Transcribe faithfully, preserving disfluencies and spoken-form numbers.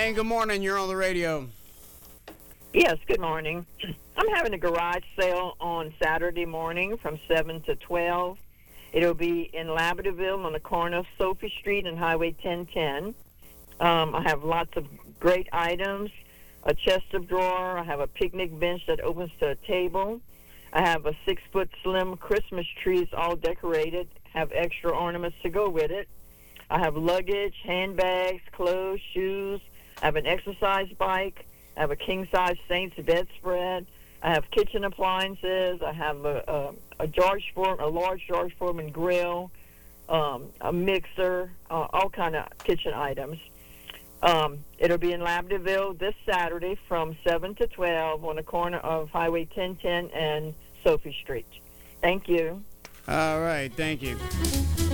Jane, good morning. You're on the radio. Yes, good morning. I'm having a garage sale on Saturday morning from seven to twelve. It'll be in Labradorville on the corner of Sophie Street and Highway ten ten. Um, I have lots of great items, a chest of drawer. I have a picnic bench that opens to a table. I have a six-foot slim Christmas tree. It's all decorated, have extra ornaments to go with it. I have luggage, handbags, clothes, shoes. I have an exercise bike. I have a king-size Saints bedspread. I have kitchen appliances. I have a, a, a George Foreman, a large George Foreman grill, um, a mixer, uh, all kind of kitchen items. Um, it'll be in Labradorville this Saturday from seven to twelve on the corner of Highway ten ten and Sophie Street. Thank you. All right, thank you.